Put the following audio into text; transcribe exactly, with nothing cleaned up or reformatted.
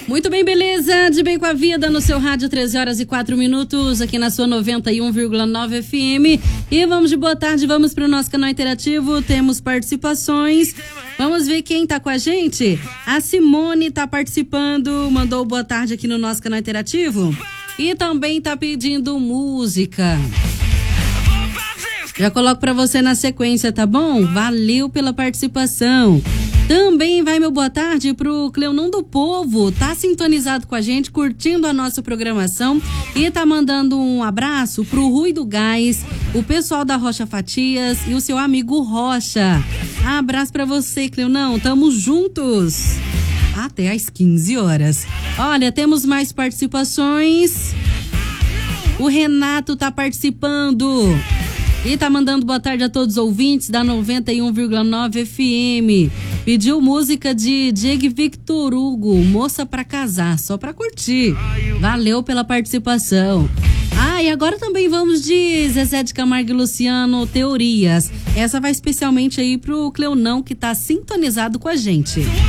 Muito bem, beleza? De bem com a vida no seu rádio, treze horas e quatro minutos, aqui na sua noventa e um vírgula nove F M. E vamos de boa tarde, vamos para o nosso canal interativo, temos participações. Vamos ver quem tá com a gente. A Simone tá participando, mandou boa tarde aqui no nosso canal interativo. E também tá pedindo música. Já coloco pra você na sequência, tá bom? Valeu pela participação. Também vai meu boa tarde pro Cleonão do Povo, tá sintonizado com a gente, curtindo a nossa programação e tá mandando um abraço pro Rui do Gás, o pessoal da Rocha Fatias e o seu amigo Rocha. Abraço pra você, Cleonão, tamo juntos até às quinze horas. Olha, temos mais participações. O Renato tá participando e tá mandando boa tarde a todos os ouvintes da noventa e um vírgula nove F M. Pediu música de Diego Victor Hugo, Moça pra Casar, só pra curtir. Valeu pela participação. Ah, e agora também vamos de Zezé de Camargo e Luciano, Teorias. Essa vai especialmente aí pro Cleonão, que tá sintonizado com a gente.